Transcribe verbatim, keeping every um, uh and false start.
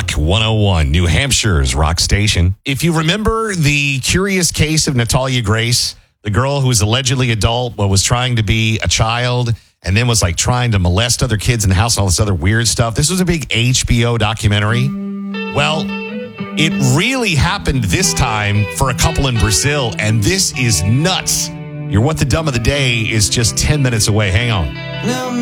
Rock one oh one, New Hampshire's rock station. If you remember the curious case of Natalia Grace, the girl who was allegedly adult but was trying to be a child and then was like trying to molest other kids in the house and all this other weird stuff. This was a big H B O documentary. Well, it really happened this time for a couple in Brazil, and this is nuts. Your What the Dumb of the Day is just ten minutes away. Hang on.